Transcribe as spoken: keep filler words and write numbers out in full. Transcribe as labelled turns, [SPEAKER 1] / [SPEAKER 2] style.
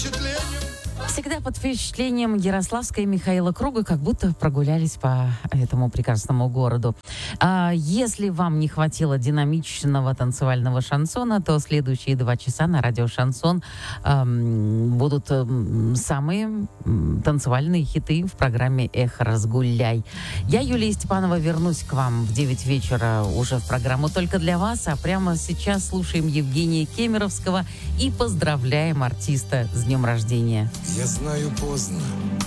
[SPEAKER 1] Всегда под впечатлением Ярославска и Михаила Круга, как будто прогулялись по этому прекрасному городу. А если вам не хватило динамичного танцевального шансона, то следующие два часа на радио «Шансон» эм, будут эм, самые эм, танцевальные хиты в программе «Эх, разгуляй». Я, Юлия Степанова, вернусь к вам в девять вечера уже в программу «Только для вас», а прямо сейчас слушаем Евгения Кемеровского и поздравляем артиста с днем рождения.
[SPEAKER 2] Я знаю, поздно